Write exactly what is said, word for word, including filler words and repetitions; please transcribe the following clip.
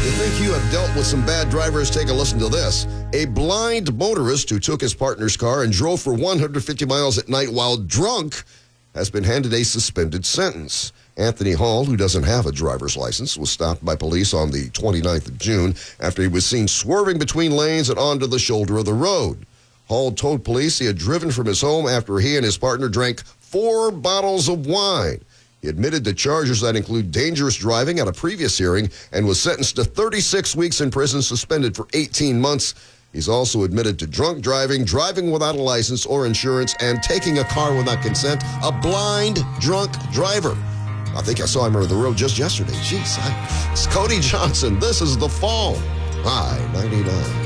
You think you have dealt with some bad drivers? Take a listen to this. A blind motorist who took his partner's car and drove for one hundred fifty miles at night while drunk has been handed a suspended sentence. Anthony Hall, who doesn't have a driver's license, was stopped by police on the twenty-ninth of June after he was seen swerving between lanes and onto the shoulder of the road. Hall told police he had driven from his home after he and his partner drank four bottles of wine. He admitted to charges that include dangerous driving at a previous hearing and was sentenced to thirty-six weeks in prison, suspended for eighteen months. He's also admitted to drunk driving, driving without a license or insurance, and taking a car without consent. A blind, drunk driver. I think I saw him on the road just yesterday. Jeez, I, it's Cody Johnson. This is The Fall. High ninety-nine.